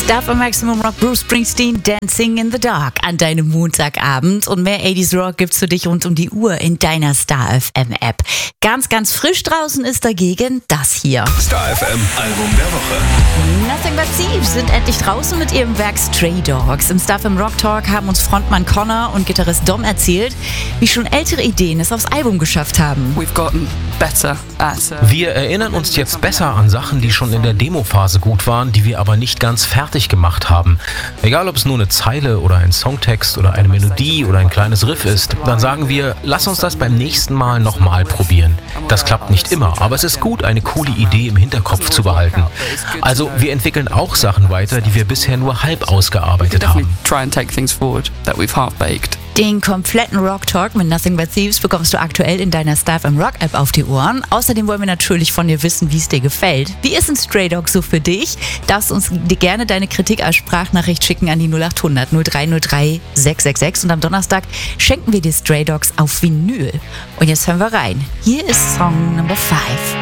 Star Maximum Rock, Bruce Springsteen, Dancing in the Dark an deinem Montagabend. Und mehr 80s Rock gibt's für dich rund um die Uhr in deiner Star FM App. Ganz, ganz frisch draußen ist dagegen das hier. Star FM Album der Woche. Nothing But Thieves sind endlich draußen mit ihrem Werk Stray Dogs. Im Star FM Rock Talk haben uns Frontmann Connor und Gitarrist Dom erzählt, wie schon ältere Ideen es aufs Album geschafft haben. Wir erinnern uns jetzt besser an Sachen, die schon in der Demo-Phase gut waren, die wir aber nicht ganz fertig gemacht haben. Egal, ob es nur eine Zeile oder ein Songtext oder eine Melodie oder ein kleines Riff ist, dann sagen wir, lass uns das beim nächsten Mal nochmal probieren. Das klappt nicht immer, aber es ist gut, eine coole Idee im Hinterkopf zu behalten. Also wir entwickeln auch Sachen weiter, die wir bisher nur halb ausgearbeitet haben. Den kompletten Rock Talk mit Nothing But Thieves bekommst du aktuell in deiner Star FM Rock App auf die Ohren. Außerdem wollen wir natürlich von dir wissen, wie es dir gefällt. Wie ist ein Stray Dog so für dich? Darfst uns gerne deine Kritik als Sprachnachricht schicken an die 0800 0303 666 und am Donnerstag schenken wir dir Stray Dogs auf Vinyl. Und jetzt hören wir rein. Hier ist Song Number 5.